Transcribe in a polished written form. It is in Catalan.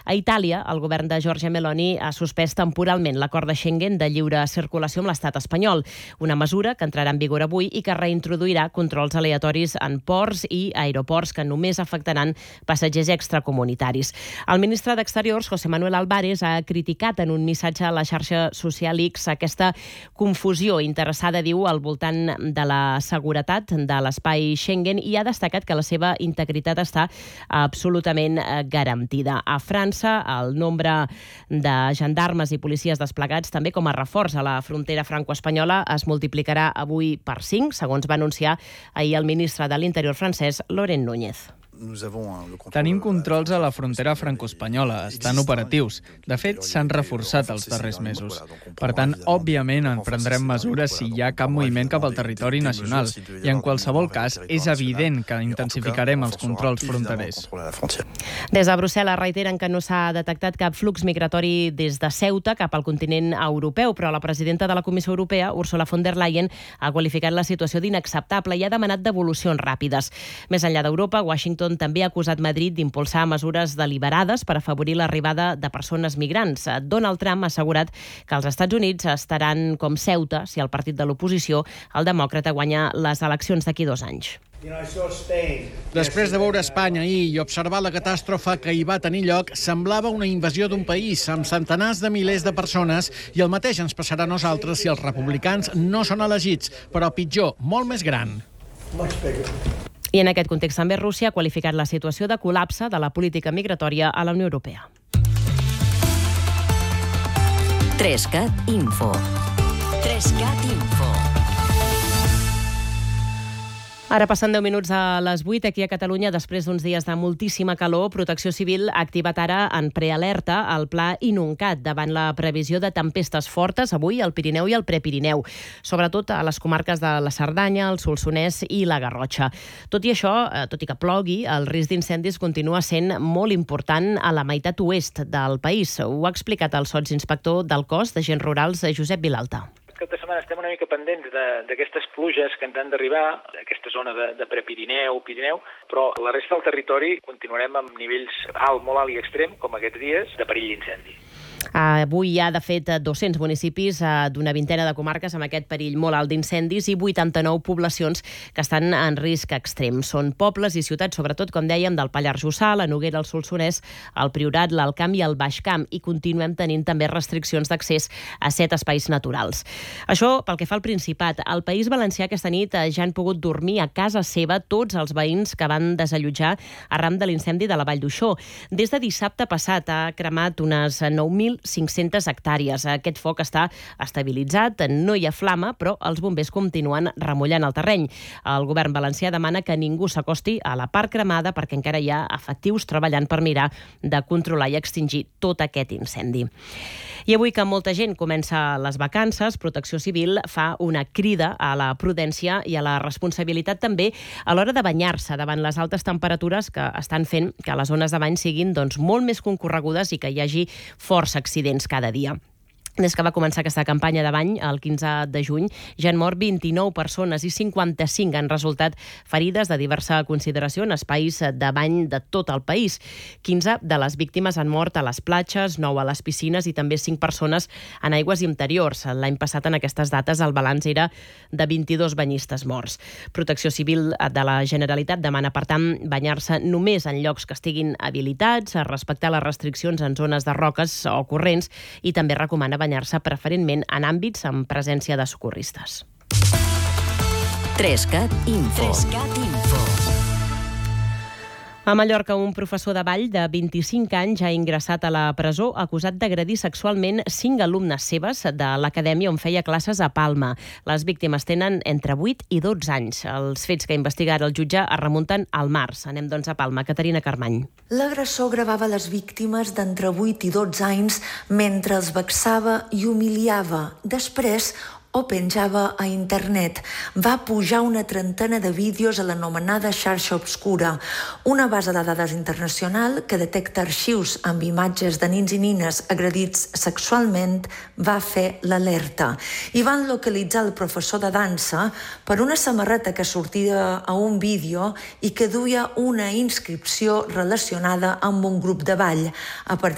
A Itàlia, el govern de Giorgia Meloni ha suspès temporalment l'acord de Schengen de lliure circulació amb l'estat espanyol, una mesura que entrarà en vigor avui i que reintroduirà controls aleatoris en ports i aeroports que només afectaran passatgers extracomunitaris. El ministre d'Exteriors, José Manuel Álvarez, ha criticat en un missatge a la xarxa social X aquesta confusió interessada, diu, al voltant de la seguretat de l'espai Schengen i ha destacat que la seva integritat està absolutament garantida. A França, el nombre de gendarmes i policies desplegats també com a reforç a la frontera franco-espanyola es multiplicarà avui per 5, segons va anunciar ahir el ministre de l'Interior francès, Laurent Núñez. Tenim controls a la frontera franco-espanyola, estan operatius. De fet, s'han reforçat els darrers mesos. Per tant, òbviament, en prendrem mesures si hi ha cap moviment cap al territori nacional. I en qualsevol cas, és evident que intensificarem els controls fronterers. Des de Brussel·les reiteren que no s'ha detectat cap flux migratori des de Ceuta cap al continent europeu, però la presidenta de la Comissió Europea, Ursula von der Leyen, ha qualificat la situació d'inacceptable i ha demanat devolucions ràpides. Més enllà d'Europa, Washington també ha acusat Madrid d'impulsar mesures deliberades per afavorir l'arribada de persones migrants. Donald Trump ha assegurat que els Estats Units estaran com Ceuta si el partit de l'oposició, el demòcrata, guanya les eleccions d'aquí 2 anys. Després de veure Espanya ahir i observar la catàstrofe que hi va tenir lloc, semblava una invasió d'un país amb centenars de milers de persones i el mateix ens passarà a nosaltres si els republicans no són elegits, però pitjor, molt més gran. I en aquest context també Rússia ha qualificat la situació de col·lapse de la política migratòria a la Unió Europea. 3CAT Info. 3CAT Info. Ara passen 10 minuts a les 8 aquí a Catalunya. Després d'uns dies de moltíssima calor, Protecció Civil ha activat ara en prealerta el pla Inuncat davant la previsió de tempestes fortes avui al Pirineu i al Prepirineu, sobretot a les comarques de la Cerdanya, el Solsonès i la Garrotxa. Tot i això, tot i que plogui, el risc d'incendis continua sent molt important a la meitat oest del país. Ho ha explicat el sotsinspector del Cos d'Agents Rurals, Josep Vilalta. Aquesta setmana estem una mica pendents d'aquestes pluges que ens han d'arribar, d'aquesta zona de Prepirineu, Pirineu, però la resta del territori continuarem amb nivells alt, molt alt i extrem, com aquests dies, de perill d'incendi. Avui hi ha, de fet, 200 municipis d'una vintena de comarques amb aquest perill molt alt d'incendis i 89 poblacions que estan en risc extrem. Són pobles i ciutats, sobretot, com dèiem, del Pallars Jussà, la Noguera, el Solsonès, el Priorat, l'Alt Camp i el Baix Camp, i continuem tenint també restriccions d'accés a 7 espais naturals. Això pel que fa al Principat. Al País Valencià aquesta nit ja han pogut dormir a casa seva tots els veïns que van desallotjar arran de l'incendi de la Vall d'Uixó. Des de dissabte passat ha cremat unes 9.500 hectàrees. Aquest foc està estabilitzat, no hi ha flama, però els bombers continuen remullant el terreny. El govern valencià demana que ningú s'acosti a la part cremada perquè encara hi ha efectius treballant per mirar de controlar i extingir tot aquest incendi. I avui que molta gent comença les vacances, Protecció Civil fa una crida a la prudència i a la responsabilitat també a l'hora de banyar-se davant les altes temperatures que estan fent que les zones de bany siguin molt més concorregudes i que hi hagi força accidents cada dia. Des que va començar aquesta campanya de bany, el 15 de juny, ja han mort 29 persones i 55 han resultat ferides de diversa consideració en espais de bany de tot el país. 15 de les víctimes han mort a les platges, 9 a les piscines i també 5 persones en aigües interiors. L'any passat, en aquestes dates, el balanç era de 22 banyistes morts. Protecció Civil de la Generalitat demana, per tant, banyar-se només en llocs que estiguin habilitats, respectar les restriccions en zones de roques o corrents i també recomana banyar-se preferentment en àmbits amb presència de socorristes. 3CAT Info. 3CAT Info. A Mallorca, un professor de ball de 25 anys ha ingressat a la presó acusat d'agredir sexualment 5 alumnes seves de l'acadèmia on feia classes a Palma. Les víctimes tenen entre 8 i 12 anys. Els fets que investiga ara el jutge es remunten al març. Anem, doncs, a Palma. Caterina Carmany. L'agressor gravava les víctimes d'entre 8 i 12 anys mentre els vexava i humiliava. Després, o penjava a internet. Va pujar una trentena de vídeos a l'anomenada xarxa obscura, una base de dades internacional que detecta arxius amb imatges de nins i nines agredits sexualment, va fer l'alerta. I van localitzar el professor de dansa per una samarreta que sortia a un vídeo i que duia una inscripció relacionada amb un grup de ball. A partir